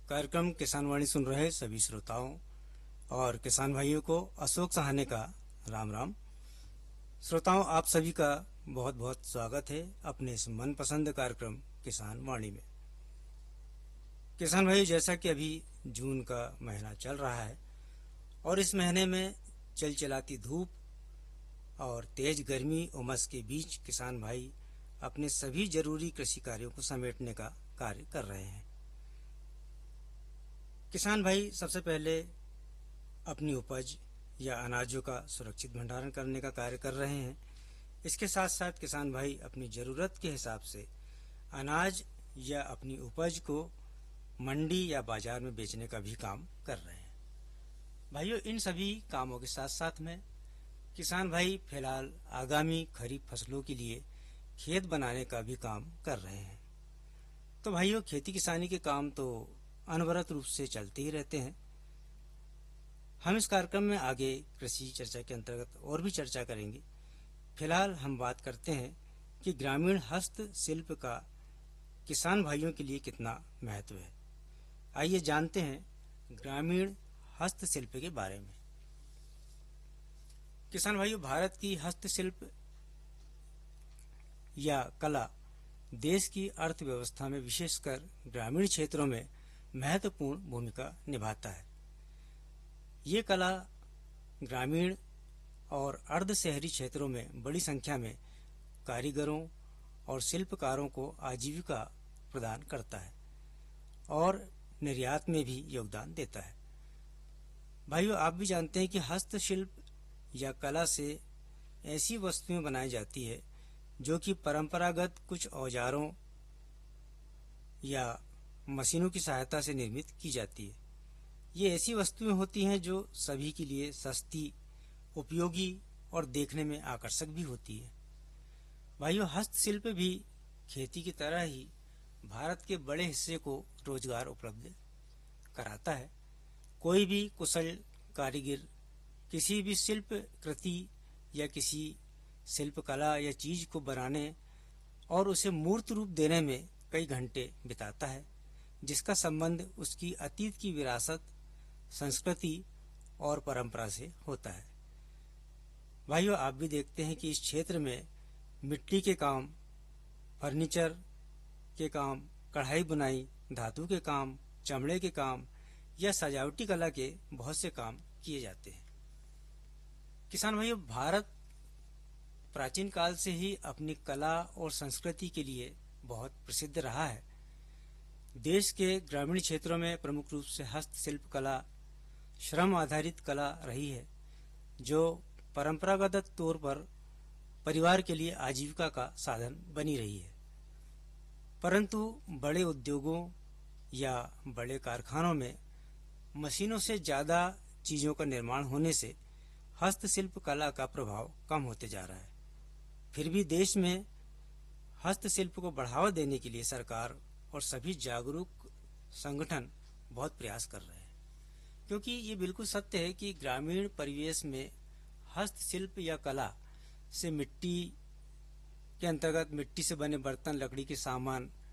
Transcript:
कार्यक्रम किसान वाणी सुन रहे सभी श्रोताओं और किसान भाइयों को अशोक सहाने का राम राम। श्रोताओं, आप सभी का बहुत बहुत स्वागत है अपने इस मनपसंद कार्यक्रम किसान वाणी में। किसान भाइयों, जैसा कि अभी जून का महीना चल रहा है और इस महीने में चलचलाती धूप और तेज गर्मी उमस के बीच किसान भाई अपने सभी जरूरी कृषि कार्यों को समेटने का कार्य कर रहे हैं। किसान भाई सबसे पहले अपनी उपज या अनाजों का सुरक्षित भंडारण करने का कार्य कर रहे हैं। इसके साथ साथ किसान भाई अपनी जरूरत के हिसाब से अनाज या अपनी उपज को मंडी या बाजार में बेचने का भी काम कर रहे हैं। भाइयों, इन सभी कामों के साथ साथ में किसान भाई फिलहाल आगामी खरीफ फसलों के लिए खेत बनाने का भी काम कर रहे हैं। तो भाइयों, खेती किसानी के काम तो अनवरत रूप से चलते ही रहते हैं। हम इस कार्यक्रम में आगे कृषि चर्चा के अंतर्गत और भी चर्चा करेंगे। फिलहाल हम बात करते हैं कि ग्रामीण हस्तशिल्प का किसान भाइयों के लिए कितना महत्व है। आइए जानते हैं ग्रामीण हस्तशिल्प के बारे में। किसान भाइयों, भारत की हस्तशिल्प या कला देश की अर्थव्यवस्था में विशेषकर ग्रामीण क्षेत्रों में महत्वपूर्ण भूमिका निभाता है। ये कला ग्रामीण और अर्ध शहरी क्षेत्रों में बड़ी संख्या में कारीगरों और शिल्पकारों को आजीविका प्रदान करता है और निर्यात में भी योगदान देता है। भाइयों, आप भी जानते हैं कि हस्तशिल्प या कला से ऐसी वस्तुएं बनाई जाती है जो कि परंपरागत कुछ औजारों या मशीनों की सहायता से निर्मित की जाती है। ये ऐसी वस्तुएं होती हैं जो सभी के लिए सस्ती, उपयोगी और देखने में आकर्षक भी होती है। भाइयों, हस्तशिल्प भी खेती की तरह ही भारत के बड़े हिस्से को रोजगार उपलब्ध कराता है। कोई भी कुशल कारीगर किसी भी शिल्प कृति या किसी शिल्प कला या चीज को बनाने और उसे मूर्त रूप देने में कई घंटे बिताता है, जिसका संबंध उसकी अतीत की विरासत, संस्कृति और परंपरा से होता है। भाइयों, आप भी देखते हैं कि इस क्षेत्र में मिट्टी के काम, फर्नीचर के काम, कढ़ाई बुनाई, धातु के काम, चमड़े के काम या सजावटी कला के बहुत से काम किए जाते हैं। किसान भाइयों, भारत प्राचीन काल से ही अपनी कला और संस्कृति के लिए बहुत प्रसिद्ध रहा है। देश के ग्रामीण क्षेत्रों में प्रमुख रूप से हस्तशिल्प कला श्रम आधारित कला रही है, जो परंपरागत तौर पर परिवार के लिए आजीविका का साधन बनी रही है। परंतु बड़े उद्योगों या बड़े कारखानों में मशीनों से ज्यादा चीजों का निर्माण होने से हस्तशिल्प कला का प्रभाव कम होते जा रहा है। फिर भी देश में हस्तशिल्प को बढ़ावा देने के लिए सरकार और सभी जागरूक संगठन बहुत प्रयास कर रहे हैं, क्योंकि ये बिल्कुल सत्य है कि ग्रामीण परिवेश में हस्तशिल्प या कला से मिट्टी के अंतर्गत मिट्टी से बने बर्तन, लकड़ी के सामान